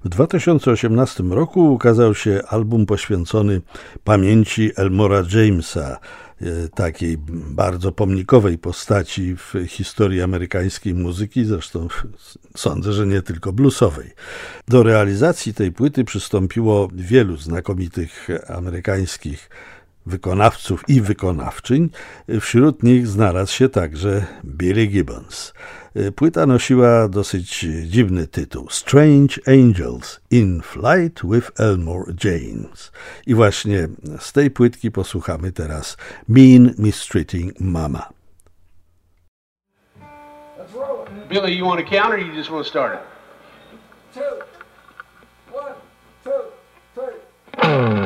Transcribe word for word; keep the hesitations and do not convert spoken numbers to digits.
W dwa tysiące osiemnastym roku ukazał się album poświęcony pamięci Elmora Jamesa, takiej bardzo pomnikowej postaci w historii amerykańskiej muzyki, zresztą sądzę, że nie tylko bluesowej. Do realizacji tej płyty przystąpiło wielu znakomitych amerykańskich wykonawców i wykonawczyń. Wśród nich znalazł się także Billy Gibbons. Płyta nosiła dosyć dziwny tytuł Strange Angels in Flight with Elmore James. I właśnie z tej płytki posłuchamy teraz Mean Mistreating Mama. Billy, you want to count or you just want to start it? Two. One, two, three.